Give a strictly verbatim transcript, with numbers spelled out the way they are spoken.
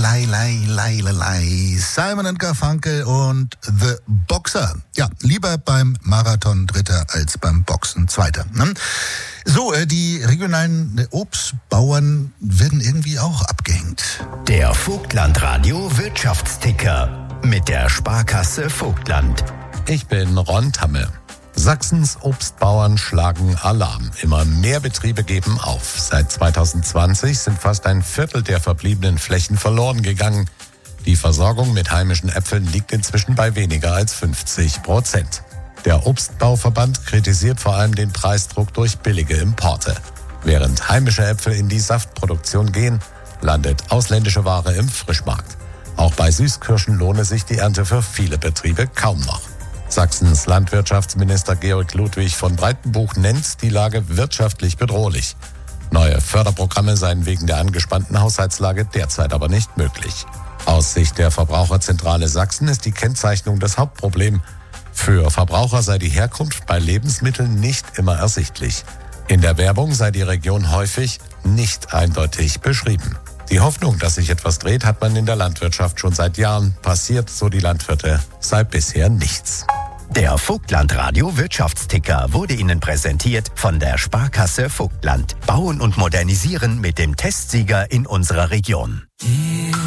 lei, lei, lei, lei, lei. Simon and Garfunkel und The Boxer. Ja, lieber beim Marathon Dritter als beim Boxen Zweiter. Ne? So, äh, die regionalen Obstbauern werden irgendwie auch abgehängt. Der Vogtland-Radio Wirtschaftsticker mit der Sparkasse Vogtland. Ich bin Ron Tamme. Sachsens Obstbauern schlagen Alarm. Immer mehr Betriebe geben auf. Seit zwanzig zwanzig sind fast ein Viertel der verbliebenen Flächen verloren gegangen. Die Versorgung mit heimischen Äpfeln liegt inzwischen bei weniger als fünfzig Prozent. Der Obstbauverband kritisiert vor allem den Preisdruck durch billige Importe. Während heimische Äpfel in die Saftproduktion gehen, landet ausländische Ware im Frischmarkt. Auch bei Süßkirschen lohne sich die Ernte für viele Betriebe kaum noch. Sachsens Landwirtschaftsminister Georg Ludwig von Breitenbuch nennt die Lage wirtschaftlich bedrohlich. Neue Förderprogramme seien wegen der angespannten Haushaltslage derzeit aber nicht möglich. Aus Sicht der Verbraucherzentrale Sachsen ist die Kennzeichnung das Hauptproblem. Für Verbraucher sei die Herkunft bei Lebensmitteln nicht immer ersichtlich. In der Werbung sei die Region häufig nicht eindeutig beschrieben. Die Hoffnung, dass sich etwas dreht, hat man in der Landwirtschaft schon seit Jahren. Passiert, so die Landwirte, sei bisher nichts. Der Vogtland-Radio Wirtschaftsticker wurde Ihnen präsentiert von der Sparkasse Vogtland. Bauen und modernisieren mit dem Testsieger in unserer Region.